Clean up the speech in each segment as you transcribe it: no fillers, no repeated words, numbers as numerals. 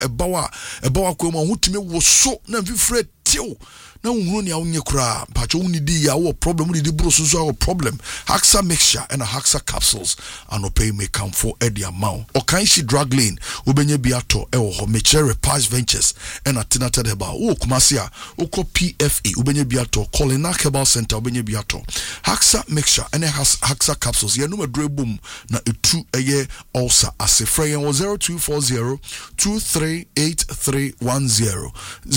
ebawa kwa mu hutimi wo so na mfifre tew na unhuru ni awunye kura pacho unidi ya wo problem unidi bro so so problem Haxa mixture and Haxa capsules anopay may come for Eddie amount or Kanshi drug lane ubenye biato ho Mechere Past Ventures and Atinata Heba kumasia uko PFE ubenye biato Colina Herbal Center ubenye biato Haxa mixture and Haxa capsules ya nume dre boom na etu eye also asefre 0240 238310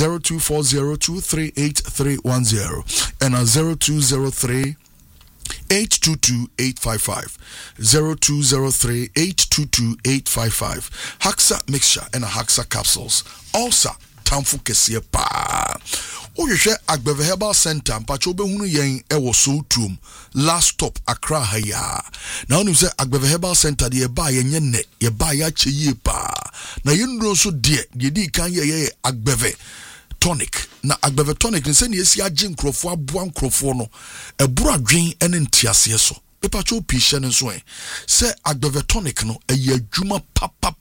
0240 238310 and 0203 822-855 0203-822-855 Haxa mixture and Haxa capsules also tamfu kesiye pa Oyehwe Agbeve Herbal Center mpacho obehunu yen ewo so tum last stop Accra haya na onu se Agbeve Herbal Center de ba yenye ne ye ba ya cheye pa na yendro so de di kan ye Agbeve tonic na Agbeve tonic nse ne esi agye nkrofo aboa nkrofo no eburu adwen ene ntiase so epacho pishe nso se Agbeve tonic no eye adwuma papa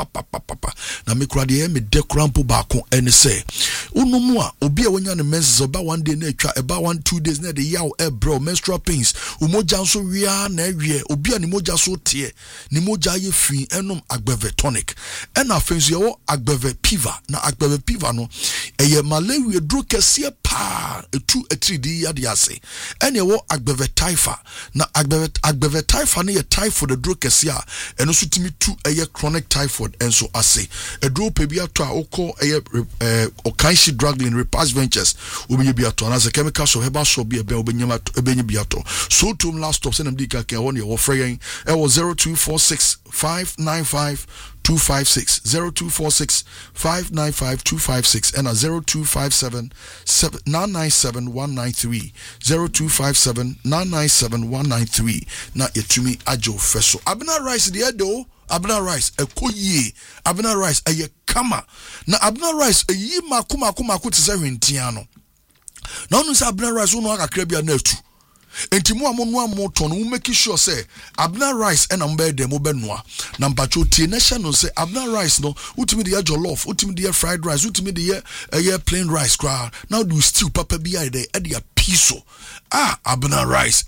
na mekura de me dekrampo baako ene se unumu a obi a wonya ne menses oba one day na atwa eba 1-2 days na de yaw bro menstrual pains umoja nso wia na awie obi a ne moja so tie ne moja ye fi enom Agbeve tonic ena afenso ye wo Agbeve piva na Agbeve piva no eye malaria dro kese pa etu etridi ya de ase ene wo Agbeve taifa na Agbeve taifa ne ye typhoid dro kese a eno so timi tu eye chronic typhoid enso ase edro pebi ato a okọ eye Okanshi drug lane Past Ventures ubenye biato na as a chemical shop heba shop bi ebenye biato so tum last stop send them ka won your free e was 0246 595 256 0246 595 256 and 0257 997 193 0257 997 193 na yetumi ajo feso Abena Rice de edo Abena Rice ekoyi Abena Rice eye kama na Abena Rice eyi makuma tse hwentia no na onu se Abena Rice unu akakra bia na atu enti mu amono amoto no make sure say Abena Rice and ambe dem obenoa na mpacho tie na hye no say Abena Rice no utimi de jollof utimi de fried rice utimi de plain rice kra now do stew papa bi ai de piso Abena Rice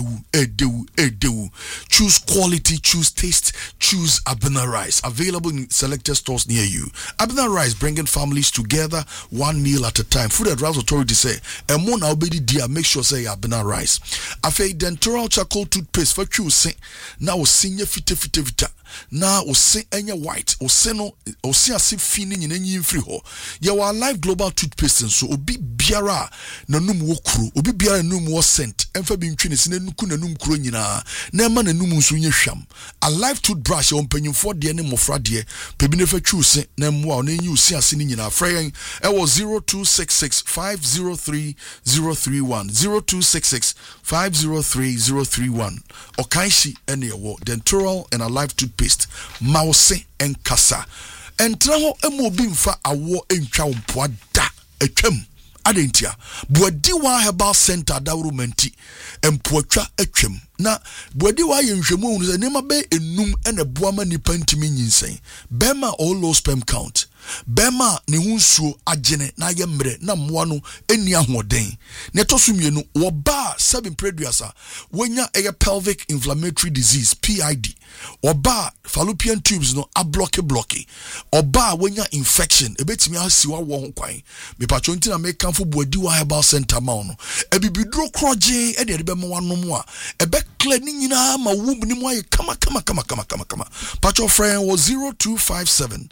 edewu choose quality, choose taste, choose Abena Rice, available in selected stores near you. Abena Rice bringing families together one meal at a time. Food and Drugs Authority say emo na obedi dia make sure say Abena Rice afei dental charcoal toothpaste for choose na o sinye fite na o se enye white o se no o se ase fini nyina nyimfiri ho ye wa live global toothpaste so obi biara na num wo kuro obi biara num wo scent emfa bi ntwe ne se nanuku na num kuro nyina na ema na num nso nye hwam a live toothbrush o mpanyimfo de ne mofra de pebi ne fa twuse na mmoa na nyi o se ase ni nyina frɛ e wo 0266 503 031 0266 503 031 Okanshi ene wo dental and a live toothpaste Mause and Kasa entra ho emo bi mfa awo entwa mpoa da atwam adentia Boadiwa Herbal Center dawrumenti empoatwa atwam na Boadiwa ye nhwemu unu se nema be enum ene boama nipa ntimi nyinsen bema all low sperm count bema ne hunsuo agene na ye mre na mmoa no eni ahoden ne tosumienu wo ba 7 preduasa wonya eye pelvic inflammatory disease PID oba fallopian tubes no blocky oba wonya infection ebetimi asiwa wo ho kwan me patcho ntina me kanfo Boadiwa Herbal Center ma no ebibidro kroje e de be ma wanom a ebe clear ni nyina ma wumb ni mo aye kama patcho friend was 0257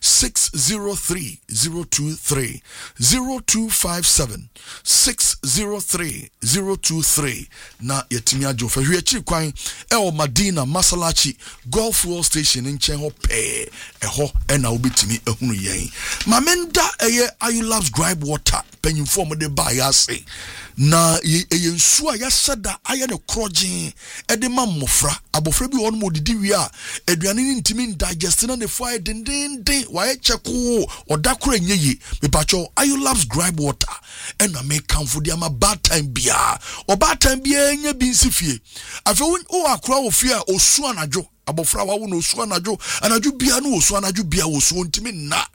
603 023 0257 603 023 na yetimi ajo fa hwe chi kwan e o Madina Masalachi Golf Wall Station in Chen ho pe ho na obetimi ehunu yen mamenda eye Ayulabs gripe water penyimfo mo de ba ya se na eye nsu a ya sada aye ne krogen e de ma mmofra abofra bi won mo didi wi a aduane ni ntimi digest na ne fire den wa ye cheko odakora nyeye me pacho Ayulabs gripe water and na make come for the ama bad time bia o bad time bia nya bi nsifie afa o akora wo fie osu anajo abofra wa wo no osu anajo bia no osu anajo bia wo so ntimi na